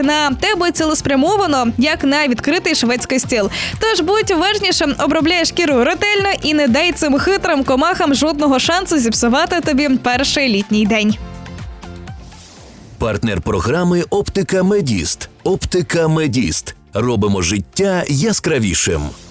на тебе цілеспрямовано, як на відкритий шведський стіл. Тож будь уважнішим, обробляй шкіру ретельно і не дай цим хитрим комахам жодного шансу зіпсувати тобі перший літній день. Партнер програми «Оптика Медіст». «Оптика Медіст». Робимо життя яскравішим.